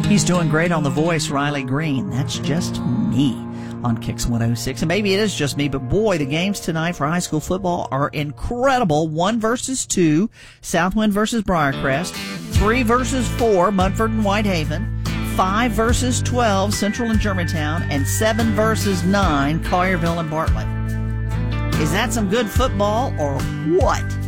He's doing great on The Voice, Riley Green. That's just me on Kicks 106. And maybe it is just me, but boy, the games tonight for high school football are incredible. 1 versus 2, Southwind versus Briarcrest. 3 versus 4, Mudford and Whitehaven. 5 versus 12, Central and Germantown. And 7 versus 9, Collierville and Bartlett. Is that some good football or what?